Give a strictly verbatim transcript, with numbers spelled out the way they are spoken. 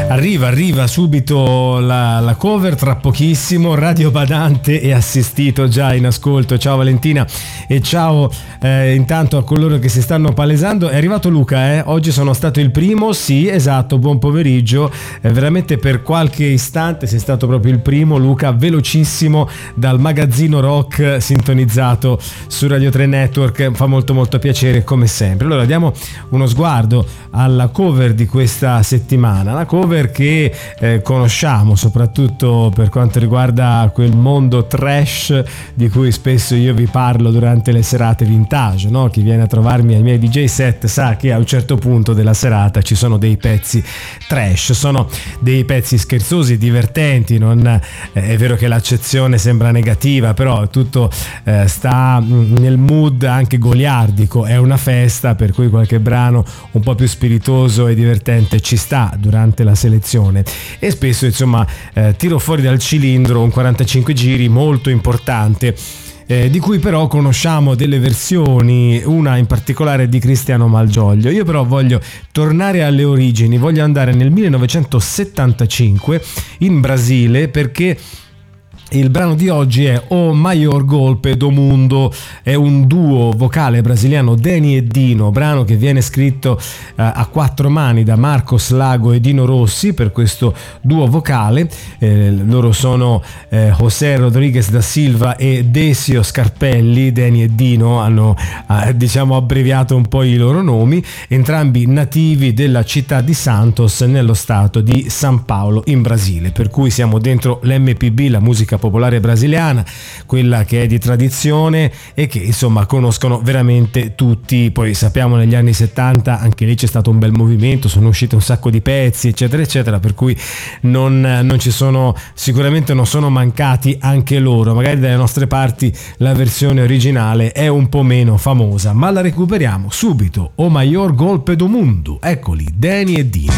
Arriva, arriva subito la, la cover tra pochissimo. Radio Badante e Assistito già in ascolto. Ciao Valentina e ciao eh, intanto a coloro che si stanno palesando. È arrivato Luca, eh? Oggi sono stato il primo, sì, esatto, buon pomeriggio. Eh, veramente per qualche istante sei stato proprio il primo, Luca, velocissimo dal magazzino rock sintonizzato su Radio tre Network. Fa molto molto piacere come sempre. Allora diamo uno sguardo alla cover di questa settimana, la cover che eh, conosciamo soprattutto per quanto riguarda quel mondo trash di cui spesso io vi parlo durante le serate vintage, no? Chi viene a trovarmi ai miei D J set sa che a un certo punto della serata ci sono dei pezzi trash, sono dei pezzi scherzosi, divertenti, non eh, è vero che l'accezione sembra negativa, però tutto eh, sta nel mood anche goliardico, è una festa, per cui qualche brano un po' più spiritoso e divertente ci sta durante la selezione e spesso insomma eh, tiro fuori dal cilindro un quarantacinque giri molto importante, eh, di cui però conosciamo delle versioni, una in particolare di Cristiano Malgioglio. Io però voglio tornare alle origini, voglio andare nel millenovecentosettantacinque in Brasile, perché il brano di oggi è O Maior Golpe do Mundo, è un duo vocale brasiliano, Danny e Dino, brano che viene scritto eh, a quattro mani da Marcos Lago e Dino Rossi per questo duo vocale. Eh, loro sono eh, José Rodriguez da Silva e Decio Scarpelli. Danny e Dino hanno eh, diciamo abbreviato un po' i loro nomi, entrambi nativi della città di Santos nello stato di San Paolo in Brasile, per cui siamo dentro l'M P B, la musica popolare brasiliana, quella che è di tradizione e che insomma conoscono veramente tutti. Poi sappiamo negli anni settanta anche lì c'è stato un bel movimento, sono usciti un sacco di pezzi eccetera eccetera, per cui non, non ci sono, sicuramente non sono mancati anche loro. Magari dalle nostre parti la versione originale è un po' meno famosa, ma la recuperiamo subito. O Maior Golpe do Mundo, eccoli, Danny e Dino.